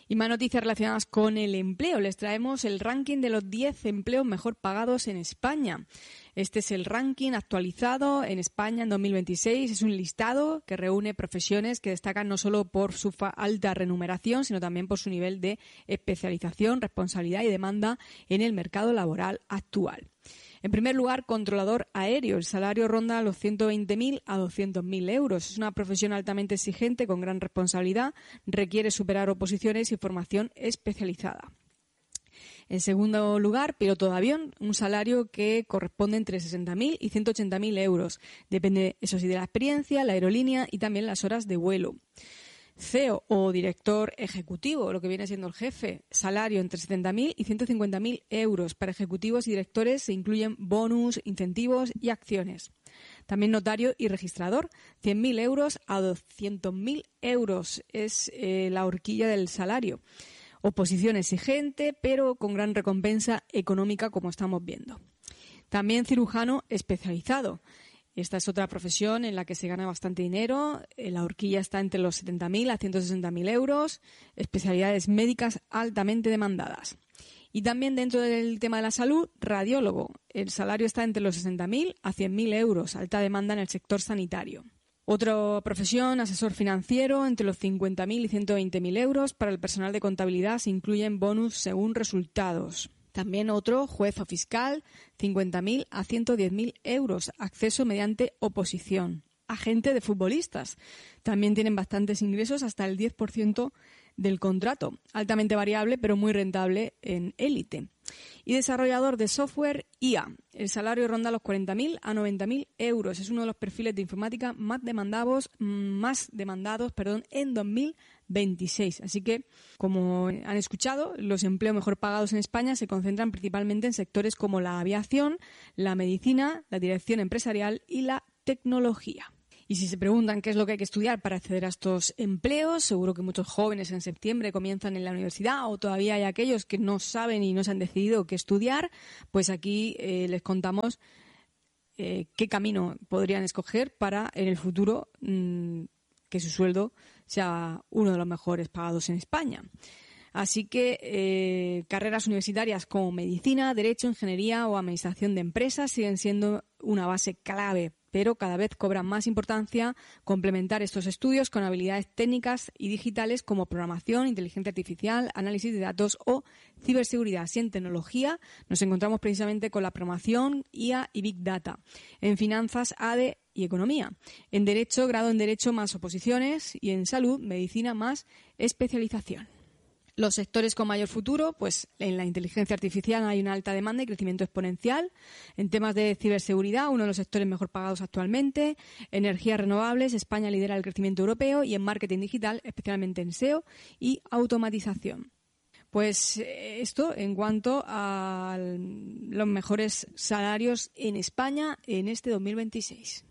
Y más noticias relacionadas con el empleo. Les traemos el ranking de los 10 empleos mejor pagados en España. Este es el ranking actualizado en España en 2026. Es un listado que reúne profesiones que destacan no solo por su alta remuneración, sino también por su nivel de especialización, responsabilidad y demanda en el mercado laboral actual. En primer lugar, controlador aéreo. El salario ronda los 120.000 a 200.000 euros. Es una profesión altamente exigente, con gran responsabilidad, requiere superar oposiciones y formación especializada. En segundo lugar, piloto de avión, un salario que corresponde entre 60.000 y 180.000 euros. Depende, eso sí, de la experiencia, la aerolínea y también las horas de vuelo. CEO o director ejecutivo, lo que viene siendo el jefe, salario entre 70.000 y 150.000 euros. Para ejecutivos y directores se incluyen bonus, incentivos y acciones. También notario y registrador, 100.000 euros a 200.000 euros es la horquilla del salario. Oposición exigente, pero con gran recompensa económica, como estamos viendo. También cirujano especializado. Esta es otra profesión en la que se gana bastante dinero. La horquilla está entre los 70.000 a 160.000 euros. Especialidades médicas altamente demandadas. Y también dentro del tema de la salud, radiólogo. El salario está entre los 60.000 a 100.000 euros. Alta demanda en el sector sanitario. Otra profesión, asesor financiero, entre los 50.000 y 120.000 euros. Para el personal de contabilidad se incluyen bonus según resultados. También otro, juez o fiscal, 50.000 a 110.000 euros. Acceso mediante oposición. Agente de futbolistas. También tienen bastantes ingresos, hasta el 10% del contrato. Altamente variable, pero muy rentable en élite. Y desarrollador de software IA. El salario ronda los 40.000 a 90.000 euros. Es uno de los perfiles de informática más demandados en 2026. Así que, como han escuchado, los empleos mejor pagados en España se concentran principalmente en sectores como la aviación, la medicina, la dirección empresarial y la tecnología. Y si se preguntan qué es lo que hay que estudiar para acceder a estos empleos, seguro que muchos jóvenes en septiembre comienzan en la universidad, o todavía hay aquellos que no saben y no se han decidido qué estudiar, pues aquí les contamos qué camino podrían escoger para en el futuro que su sueldo sea uno de los mejores pagados en España. Así que carreras universitarias como medicina, derecho, ingeniería o administración de empresas siguen siendo una base clave, pero cada vez cobra más importancia complementar estos estudios con habilidades técnicas y digitales como programación, inteligencia artificial, análisis de datos o ciberseguridad. Así, en tecnología nos encontramos precisamente con la programación, IA y Big Data. En finanzas, ADE y economía. En derecho, grado en derecho más oposiciones, y en salud, medicina más especialización. Los sectores con mayor futuro, pues en la inteligencia artificial hay una alta demanda y crecimiento exponencial. En temas de ciberseguridad, uno de los sectores mejor pagados actualmente. Energías renovables, España lidera el crecimiento europeo, y en marketing digital, especialmente en SEO y automatización. Pues esto en cuanto a los mejores salarios en España en este 2026.